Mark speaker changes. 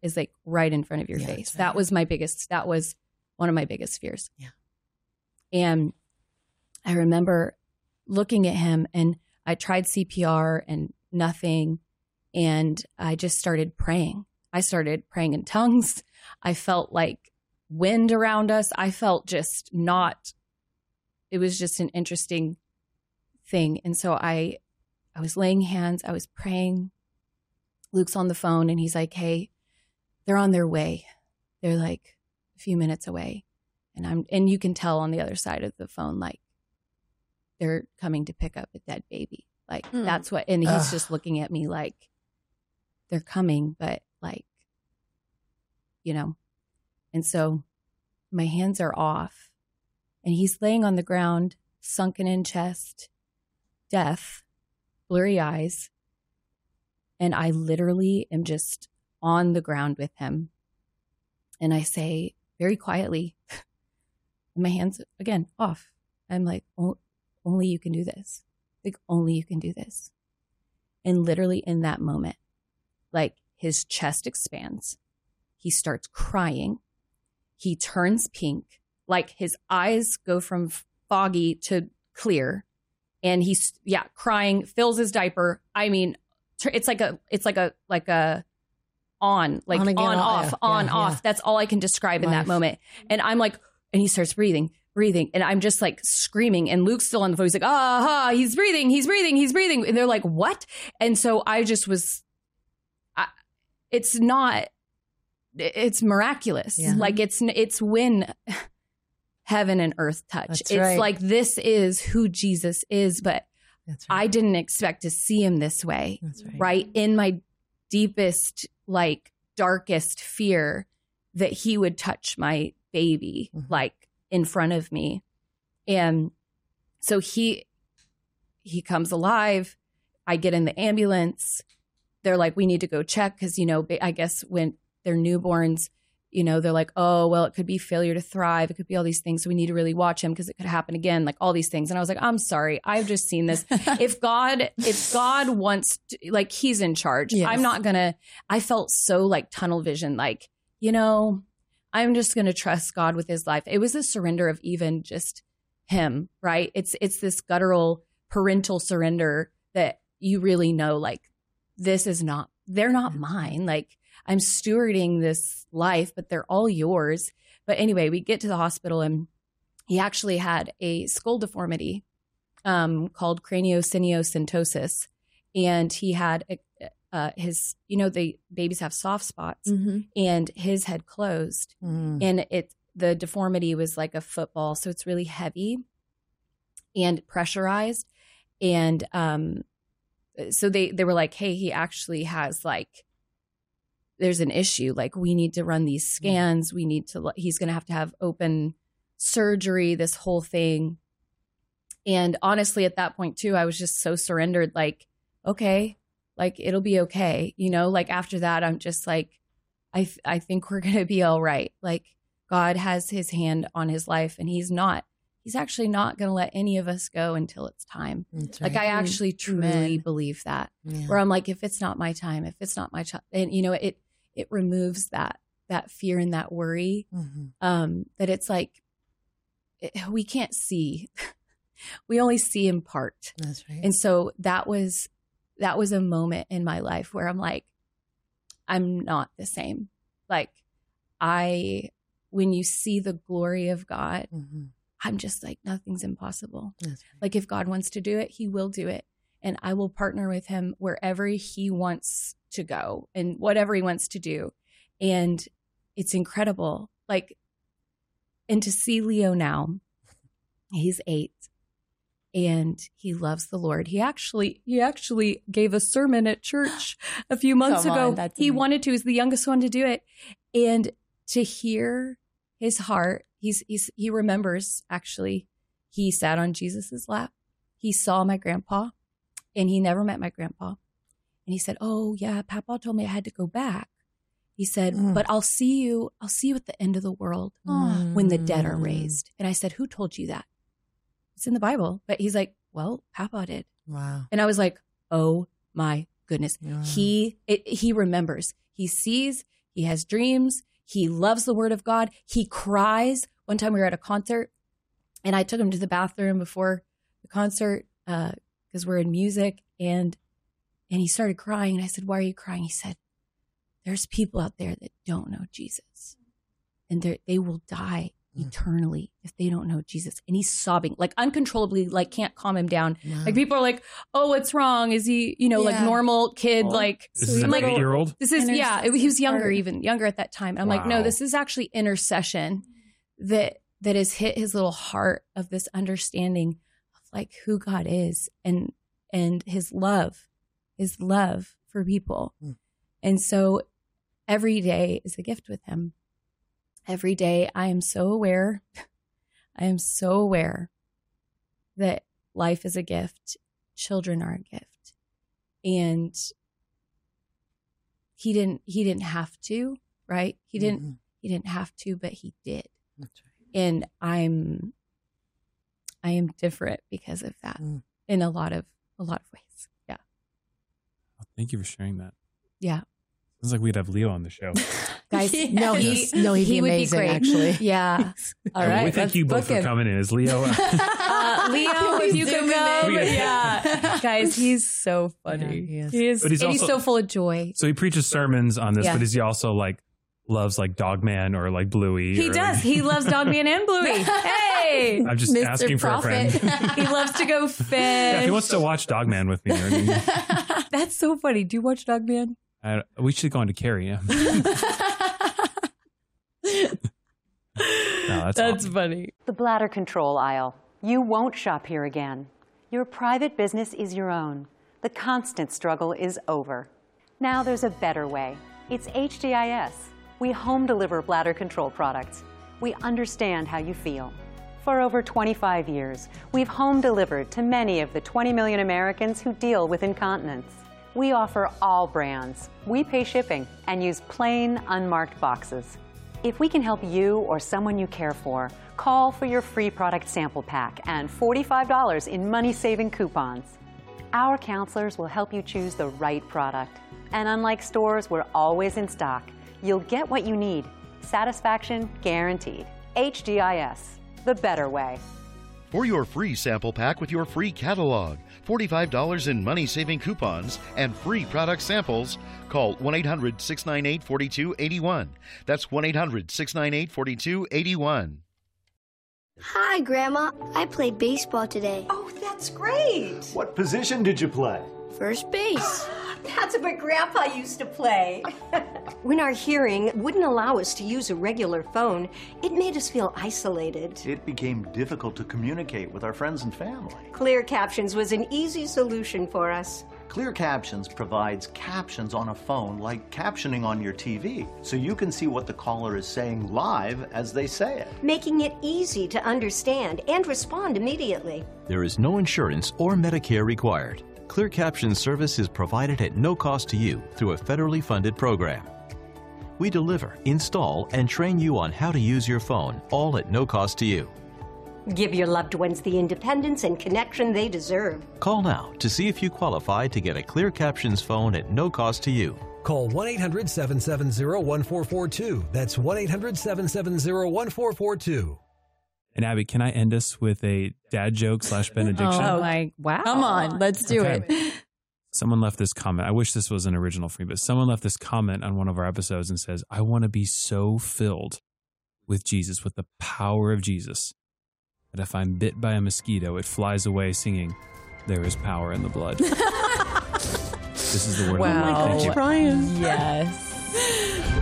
Speaker 1: is like right in front of your face.
Speaker 2: Right.
Speaker 1: That was one of my biggest fears.
Speaker 2: Yeah.
Speaker 1: And I remember looking at him, and I tried CPR and nothing. And I just started praying. I started praying in tongues. I felt like wind around us. I felt it was just an interesting thing. And so I was laying hands, I was praying. Luke's on the phone and he's like, hey, they're on their way. They're like a few minutes away. And you can tell on the other side of the phone, like they're coming to pick up a dead baby. Like that's what, and he's just looking at me like they're coming, but like, and so my hands are off and he's laying on the ground, sunken in chest, death, blurry eyes. And I literally am just on the ground with him. And I say very quietly, my hands again off. I'm like, only you can do this. Like, only you can do this. And literally in that moment, like his chest expands. He starts crying. He turns pink. Like his eyes go from foggy to clear. And he's, crying, fills his diaper. I mean, it's like a on off. That's all I can describe in that moment. And I'm like, and he starts breathing. And I'm just like screaming. And Luke's still on the phone. He's like, he's breathing. And they're like, what? And so I just was, it's miraculous. Yeah. Like it's when heaven and earth touch.
Speaker 2: That's
Speaker 1: it's
Speaker 2: right.
Speaker 1: like, this is who Jesus is, but
Speaker 2: That's right.
Speaker 1: I didn't expect to see him this way.
Speaker 2: That's right.
Speaker 1: Right? In my deepest, like darkest fear that he would touch my baby, like in front of me. And so he comes alive. I get in the ambulance. They're like, we need to go check. Cause I guess when they're newborns, they're like, oh, well, it could be failure to thrive. It could be all these things. So we need to really watch him because it could happen again, like all these things. And I was like, I'm sorry. I've just seen this. If God wants to, like, he's in charge. Yes. I'm not I felt so like tunnel vision, like, I'm just going to trust God with his life. It was a surrender of even just him, right? It's this guttural parental surrender that you really know, like, they're not mine. Like, I'm stewarding this life, but they're all yours. But anyway, we get to the hospital and he actually had a skull deformity called craniosynostosis. And he had his, the babies have soft spots and his had closed. And the deformity was like a football. So it's really heavy and pressurized. And so they were like, hey, he actually has like, there's an issue. Like, we need to run these scans. He's going to have open surgery, this whole thing. And honestly, at that point too, I was just so surrendered, like, okay, like it'll be okay. Like after that, I'm just like, I think we're going to be all right. Like, God has his hand on his life and he's actually not going to let any of us go until it's time. That's right. Like, I actually truly believe that, where I'm like, if it's not my time, if it's not my child, and it removes that fear and that worry, that it's like, we can't see, we only see in part.
Speaker 2: That's right.
Speaker 1: And so that was a moment in my life where I'm like, I'm not the same. Like, when you see the glory of God, I'm just like, nothing's impossible. That's right. Like, if God wants to do it, he will do it. And I will partner with him wherever he wants to go and whatever he wants to do. And it's incredible. Like, and to see Leo now, he's 8 and he loves the Lord. He actually gave a sermon at church a few months ago. He wanted to. He's the youngest one to do it. And to hear his heart, he remembers, actually, he sat on Jesus's lap. He saw my grandpa and he never met my grandpa. And he said, oh yeah, Papa told me I had to go back. He said, but I'll see you at the end of the world when the dead are raised. And I said, who told you that? It's in the Bible. But he's like, well, Papa did.
Speaker 2: Wow.
Speaker 1: And I was like, oh my goodness. Wow. He remembers. He sees, He has dreams. He loves the word of God. He cries. One time we were at a concert and I took him to the bathroom before the concert because we're in music, and he started crying. And I said, "Why are you crying?" He said, "There's people out there that don't know Jesus, and they will die eternally if they don't know Jesus." And he's sobbing, like uncontrollably, like can't calm him down.
Speaker 2: Wow.
Speaker 1: Like people are like, "Oh, what's wrong? Is he, like normal kid?" Like,
Speaker 3: This is an
Speaker 1: like,
Speaker 3: 8-year-old?
Speaker 1: This is, he was younger, even younger at that time. I'm like, no,
Speaker 3: Wow.
Speaker 1: this is actually intercession that has hit his little heart of this understanding of like who God is and his love for people. And so every day is a gift with him. Every day I am so aware that life is a gift. Children are a gift. And he didn't have to, right? He didn't have to, but he did.
Speaker 2: That's right.
Speaker 1: And I am different because of that in a lot of ways. Yeah.
Speaker 3: Oh, thank you for sharing that.
Speaker 1: Yeah.
Speaker 3: Sounds like we'd have Leo on the show.
Speaker 1: Guys,
Speaker 2: Yes.
Speaker 1: he'd
Speaker 2: be amazing,
Speaker 1: great.
Speaker 2: actually.
Speaker 1: Yeah. All
Speaker 3: We
Speaker 1: right.
Speaker 3: thank you both for coming in. Is Leo?
Speaker 1: Leo, if you could
Speaker 2: Zoom
Speaker 1: come.
Speaker 2: in there.
Speaker 1: Yeah. Guys, he's so funny.
Speaker 2: Yeah,
Speaker 1: he is.
Speaker 3: But he's
Speaker 1: And he's
Speaker 3: also-
Speaker 1: so full of joy.
Speaker 3: So he preaches sermons on this,
Speaker 1: Yeah.
Speaker 3: but is he also like loves like Dogman or like Bluey?
Speaker 1: He
Speaker 3: or,
Speaker 1: does.
Speaker 3: Like,
Speaker 1: He loves Dogman and Bluey. Hey.
Speaker 3: I'm just
Speaker 2: Mr.
Speaker 3: asking
Speaker 2: Prophet.
Speaker 3: for a friend.
Speaker 1: He loves to go fish.
Speaker 3: Yeah, if he wants to watch Dogman with me,
Speaker 1: That's so funny. Do you watch Dogman?
Speaker 3: we should go on to Carrie. Yeah. No, that's awesome.
Speaker 1: funny.
Speaker 4: The bladder control aisle. You won't shop here again. Your private business is your own. The constant struggle is over. Now there's a better way. It's HDIS. We home deliver bladder control products. We understand how you feel. For over 25 years, we've home delivered to many of the 20 million Americans who deal with incontinence. We offer all brands. We pay shipping and use plain, unmarked boxes. If we can help you or someone you care for, call for your free product sample pack and $45 in money-saving coupons. Our counselors will help you choose the right product. And unlike stores, we're always in stock. You'll get what you need. Satisfaction guaranteed. HDIS, the better way.
Speaker 5: For your free sample pack with your free catalog, $45 in money-saving coupons, and free product samples, call 1-800-698-4281. That's 1-800-698-4281.
Speaker 6: Hi, Grandma. I played baseball today.
Speaker 7: Oh, that's great.
Speaker 8: What position did you play?
Speaker 6: First base.
Speaker 7: That's what Grandpa used to play. When our hearing wouldn't allow us to use a regular phone, it made us feel isolated.
Speaker 8: It became difficult to communicate with our friends and family.
Speaker 7: Clear Captions was an easy solution for us.
Speaker 8: Clear Captions provides captions on a phone like captioning on your TV, so you can see what the caller is saying live as they say it.
Speaker 7: Making it easy to understand and respond immediately.
Speaker 9: There is no insurance or Medicare required. Clear Captions service is provided at no cost to you through a federally funded program. We deliver, install, and train you on how to use your phone, all at no cost to you.
Speaker 7: Give your loved ones the independence and connection they deserve.
Speaker 9: Call now to see if you qualify to get a Clear Captions phone at no cost to you.
Speaker 10: Call 1-800-770-1442. That's 1-800-770-1442.
Speaker 3: And Abby, can I end us with a dad joke / benediction?
Speaker 1: Oh my, wow.
Speaker 2: Come on, let's do
Speaker 3: Okay.
Speaker 2: it.
Speaker 3: Someone left this comment. I wish this was an original for me, but someone left this comment on one of our episodes and says, I want to be so filled with Jesus, with the power of Jesus, that if I'm bit by a mosquito, it flies away singing, there is power in the blood. This is the word of the Lord.
Speaker 2: Wow.
Speaker 3: Thank you.
Speaker 2: Brian. Yes.